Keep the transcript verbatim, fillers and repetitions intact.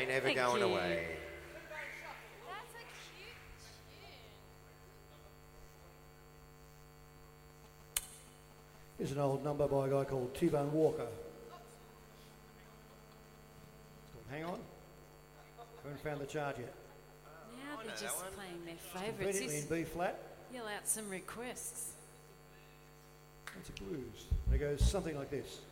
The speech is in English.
away, never Thank going you. away. That's a cute tune. Here's an old number by a guy called T-Bone Walker. Hang on. Haven't found the chart yet. Now they're know that just one. playing their favourites. Conveniently in Just B flat. yell out some requests. That's a blues. And it goes something like this.